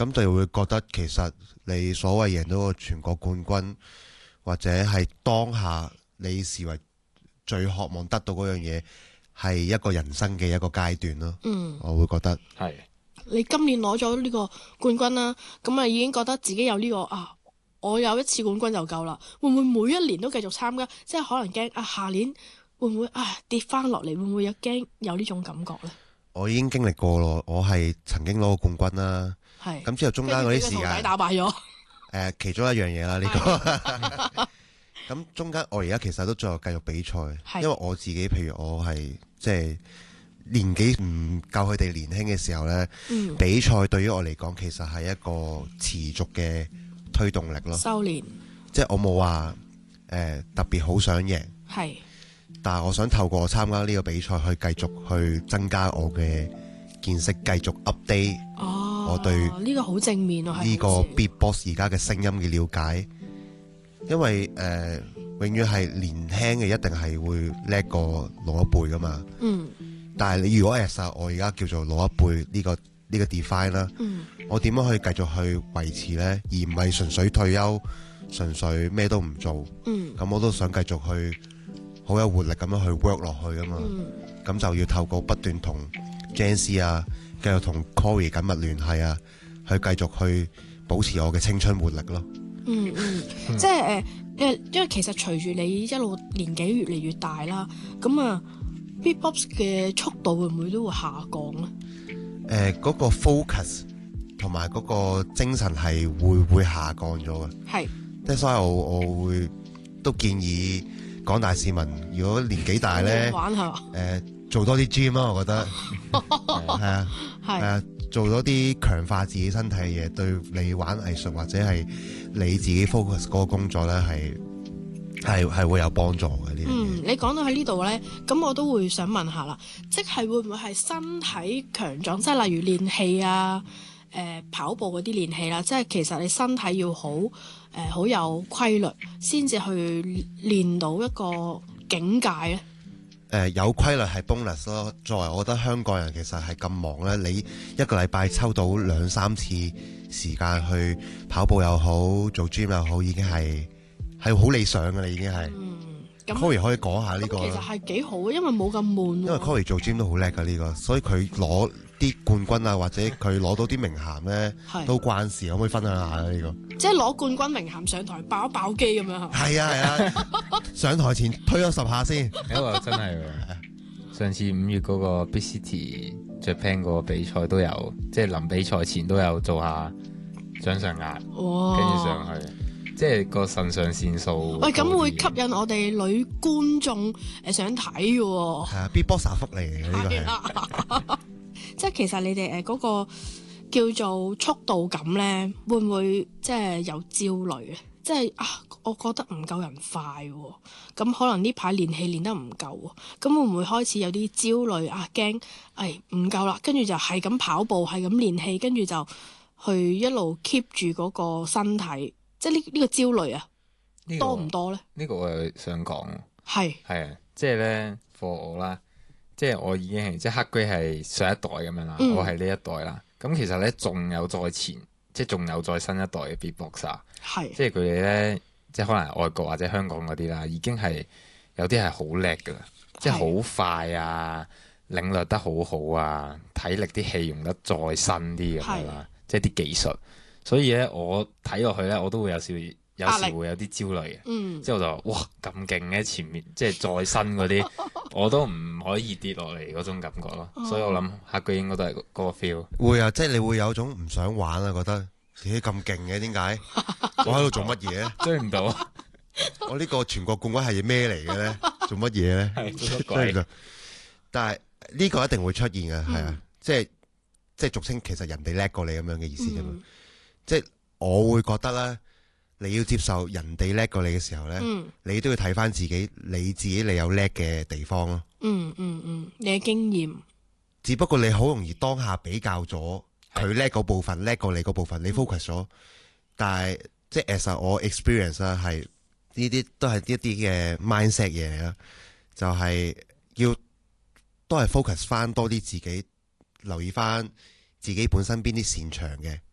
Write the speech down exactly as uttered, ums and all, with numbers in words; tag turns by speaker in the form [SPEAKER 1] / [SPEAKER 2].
[SPEAKER 1] 咁就會覺得其實你所謂贏到個全國冠軍，或者係當下你視為最渴望得到嗰樣嘢，係一個人生嘅一個階段咯。
[SPEAKER 2] 嗯，
[SPEAKER 1] 我會覺得
[SPEAKER 3] 係
[SPEAKER 2] 你今年攞咗呢個冠軍啦，咁啊已經覺得自己有呢、個啊，我有一次冠軍就夠啦。會唔會每一年都繼續參加？即係可能驚啊，下年會唔會啊跌翻落嚟？會唔會有驚有呢種感覺呢？
[SPEAKER 1] 我已經經歷過咯，我係曾經攞過冠軍啦。
[SPEAKER 2] 係
[SPEAKER 1] 咁之後中間嗰啲時
[SPEAKER 2] 跟住俾個徒弟
[SPEAKER 1] 間，
[SPEAKER 2] 打敗咗。
[SPEAKER 1] 誒其中一樣嘢啦，呢個。咁中間我而家其實都仲有繼續比賽，因為我自己譬如我係即係年紀唔夠佢哋年輕嘅時候呢，
[SPEAKER 2] 嗯，
[SPEAKER 1] 比賽對於我嚟講其實係一個持續嘅推動力咯。
[SPEAKER 2] 修練
[SPEAKER 1] 即係我冇話誒特別好想贏，
[SPEAKER 2] 係
[SPEAKER 1] 但係我想透過參加呢個比賽去繼續去增加我嘅見識，繼續 update
[SPEAKER 2] 哦，
[SPEAKER 1] 我對
[SPEAKER 2] 呢個好正面啊，
[SPEAKER 1] 呢個
[SPEAKER 2] 係好事
[SPEAKER 1] beatbox 而家嘅聲音嘅了解。因為誒、呃、永遠係年輕嘅一定係會叻過老一輩噶嘛。
[SPEAKER 2] 嗯
[SPEAKER 1] 但係你如果 as 我而家叫做老一輩呢、呢個呢、呢個 define 啦，
[SPEAKER 2] 嗯
[SPEAKER 1] 我點樣可以繼續去維持呢？而唔係純粹退休，純粹咩都唔做。
[SPEAKER 2] 嗯
[SPEAKER 1] 咁我都想繼續去好有活力咁樣去 work 落去噶嘛。咁、
[SPEAKER 2] 嗯
[SPEAKER 1] 就要透過不斷同 Janice 啊，繼續同 Cory 緊密聯繫啊，去繼續去保持我嘅青春活力咯。
[SPEAKER 2] 嗯嗯，即係誒誒，因為其實隨住你一路年紀越嚟越大啦，咁啊 beatbox 嘅速度會唔會都會下降咧？
[SPEAKER 1] 誒、呃，嗰、個 focus 同埋嗰個精神係會會下降咗嘅。
[SPEAKER 2] 係
[SPEAKER 1] 即係所以我我會都建議廣大市民，如果年紀大咧，誒、
[SPEAKER 2] 玩下
[SPEAKER 1] 呃、做多啲 gym 咯，我覺得係啊係
[SPEAKER 2] 係
[SPEAKER 1] 啊，做多啲強化自己身體嘅嘢，對你玩藝術或者係你自己 focus 嗰個工作咧，係係係會有幫助嘅呢樣嘢。
[SPEAKER 2] 嗯，你講到喺呢度咧，咁我都會想問下啦，即係會唔會係身體強壯，即係例如練氣啊、誒、呃、跑步嗰啲練氣啦，即係其實你身體要好誒好有規律，先至去練到一個境界咧。
[SPEAKER 1] 誒、呃、有規律係 bonus 咯。作為我覺得香港人其實係咁忙咧，你一個禮拜抽到兩三次時間去跑步又好，做 gym 又好，已經係係好理想嘅啦，已經係。
[SPEAKER 2] 嗯，咁
[SPEAKER 1] Cory 可以講下呢個啦，
[SPEAKER 2] 咁其實係幾好，因為冇咁悶喎。
[SPEAKER 1] 因為 Cory 做 gym 都好叻㗎呢個，所以佢攞啲冠軍啊，或者佢攞到啲名銜咧，
[SPEAKER 2] 係
[SPEAKER 1] 都關事。可唔可以分享下呢、呢個？
[SPEAKER 2] 即係攞冠軍名銜上台爆一爆機咁樣。
[SPEAKER 1] 係啊係啊，上台前推咗十下先。
[SPEAKER 3] 因為真係喎，上次五月嗰個 Big City Japan 嗰個比賽都有，即係臨比賽前都有做下掌上壓，
[SPEAKER 2] 哇！
[SPEAKER 3] 跟住上去，即係個腎上腺素。
[SPEAKER 2] 喂，咁會吸引我哋女觀眾誒想睇嘅喎。
[SPEAKER 1] 係啊，beatboxer 福利嚟嘅呢個係。
[SPEAKER 2] 係即係其實你哋誒嗰個叫做速度感咧，會唔會即係有焦慮啊？即係啊，我覺得唔夠人快喎，咁可能呢排練氣練得唔夠喎，咁會唔會開始有啲焦慮啊？驚誒唔夠啦，跟住就係咁跑步，係咁練氣，跟住就去一路 keep 住嗰個身體，即係呢呢個焦慮啊，
[SPEAKER 3] 呢個
[SPEAKER 2] 多唔多咧？
[SPEAKER 3] 呢個我又想講，
[SPEAKER 2] 係
[SPEAKER 3] 係啊，即係咧 for 我啦，即係我已經係即係黑龜係上一代咁樣啦，
[SPEAKER 2] 嗯
[SPEAKER 3] 我係呢一代啦。咁其實咧仲有再前，即係仲有再新一代嘅 beatboxer，
[SPEAKER 2] 係
[SPEAKER 3] 即係佢哋咧，即係可能外國或者香港嗰啲啦，已經係有啲係好叻噶啦，即係好快啊，領略得好好啊，體力啲氣用得再新啲咁樣啦，即係啲技術。所以咧，我睇落去咧，我都會有少有時會有啲焦慮嘅。
[SPEAKER 2] 嗯，
[SPEAKER 3] 之後就話哇咁勁嘅前面，即係再新嗰啲，我都唔可以跌落嚟嗰種感覺咯。
[SPEAKER 2] 哦
[SPEAKER 3] 所以我諗黑句應該都係嗰個 feel。
[SPEAKER 1] 會啊，即係你會有種唔想玩啊，覺得自己咁勁嘅，點解我喺度做乜嘢咧？
[SPEAKER 3] 追唔到，
[SPEAKER 1] 我呢個全國冠軍係咩嚟嘅咧？做乜嘢咧？
[SPEAKER 3] 係做乜
[SPEAKER 1] 真係
[SPEAKER 3] 鬼？
[SPEAKER 1] 但係呢個一定會出現嘅，係啊
[SPEAKER 2] 嗯，
[SPEAKER 1] 即係即係俗稱其實人哋叻過你咁樣嘅意思啫嘛。
[SPEAKER 2] 嗯
[SPEAKER 1] 即係我會覺得咧，你要接受人哋叻過你嘅時候咧，
[SPEAKER 2] 嗯
[SPEAKER 1] 你都要睇翻自己，你自己你有叻嘅地方咯。
[SPEAKER 2] 嗯嗯嗯，你嘅經驗
[SPEAKER 1] 只不過你好容易當下比較咗佢叻嗰部分，叻過你嗰部分，你 focus 咗。但係即係 as 我 experience 啦，係呢啲都係一啲嘅 mindset 嘢嚟啦，就係要都係 focus 翻多啲自己，留意翻自己本身邊啲擅長嘅，